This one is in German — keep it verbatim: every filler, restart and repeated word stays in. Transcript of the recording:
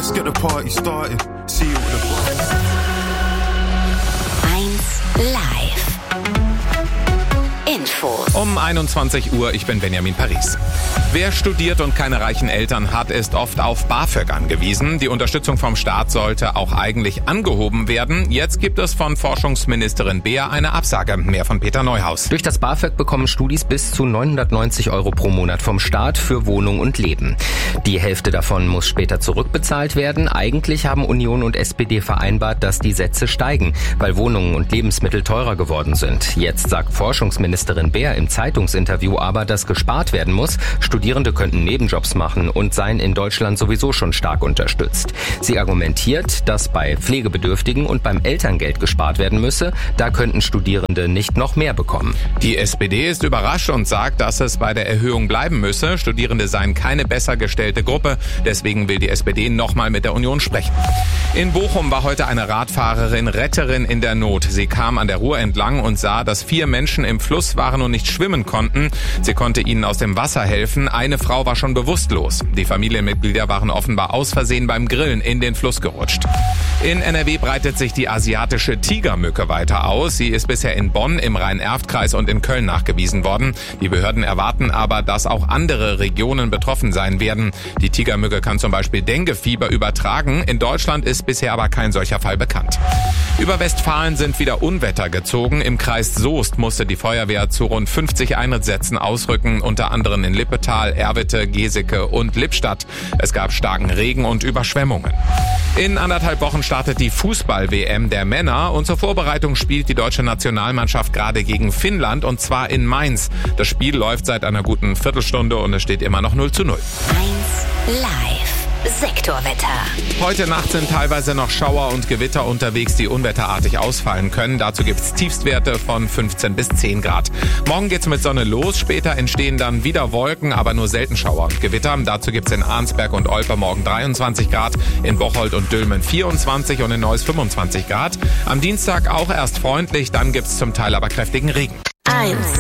Let's get the party started. See you at the bar. eins live. Infos. Um einundzwanzig Uhr, ich bin Benjamin Paris. Wer studiert und keine reichen Eltern hat, ist oft auf BAföG angewiesen. Die Unterstützung vom Staat sollte auch eigentlich angehoben werden. Jetzt gibt es von Forschungsministerin Beer eine Absage. Mehr von Peter Neuhaus. Durch das BAföG bekommen Studis bis zu neunhundertneunzig Euro pro Monat vom Staat für Wohnung und Leben. Die Hälfte davon muss später zurückbezahlt werden. Eigentlich haben Union und S P D vereinbart, dass die Sätze steigen, weil Wohnungen und Lebensmittel teurer geworden sind. Jetzt sagt Forschungsministerin Beer im Zeitungsinterview aber, dass gespart werden muss. Studierende könnten Nebenjobs machen und seien in Deutschland sowieso schon stark unterstützt. Sie argumentiert, dass bei Pflegebedürftigen und beim Elterngeld gespart werden müsse. Da könnten Studierende nicht noch mehr bekommen. Die S P D ist überrascht und sagt, dass es bei der Erhöhung bleiben müsse. Studierende seien keine besser gestellte Gruppe. Deswegen will die S P D nochmal mit der Union sprechen. In Bochum war heute eine Radfahrerin Retterin in der Not. Sie kam an der Ruhr entlang und sah, dass vier Menschen im Fluss waren und nicht schwimmen konnten. Sie konnte ihnen aus dem Wasser helfen. Eine Frau war schon bewusstlos. Die Familienmitglieder waren offenbar aus Versehen beim Grillen in den Fluss gerutscht. In N R W breitet sich die asiatische Tigermücke weiter aus. Sie ist bisher in Bonn, im Rhein-Erft-Kreis und in Köln nachgewiesen worden. Die Behörden erwarten aber, dass auch andere Regionen betroffen sein werden. Die Tigermücke kann zum Beispiel Denguefieber übertragen. In Deutschland ist bisher aber kein solcher Fall bekannt. Über Westfalen sind wieder Unwetter gezogen. Im Kreis Soest musste die Feuerwehr zu rund fünfzig Einsätzen ausrücken, unter anderem in Lippetal, Erwitte, Geseke und Lippstadt. Es gab starken Regen und Überschwemmungen. In anderthalb Wochen startet die Fußball-W M der Männer und zur Vorbereitung spielt die deutsche Nationalmannschaft gerade gegen Finnland und zwar in Mainz. Das Spiel läuft seit einer guten Viertelstunde und es steht immer noch null zu null. eins live. Sektorwetter. Heute Nacht sind teilweise noch Schauer und Gewitter unterwegs, die unwetterartig ausfallen können. Dazu gibt's Tiefstwerte von fünfzehn bis zehn Grad. Morgen geht's mit Sonne los, später entstehen dann wieder Wolken, aber nur selten Schauer und Gewitter. Dazu gibt's in Arnsberg und Olpe morgen dreiundzwanzig Grad, in Bocholt und Dülmen vierundzwanzig und in Neuss fünfundzwanzig Grad. Am Dienstag auch erst freundlich, dann gibt's zum Teil aber kräftigen Regen. eins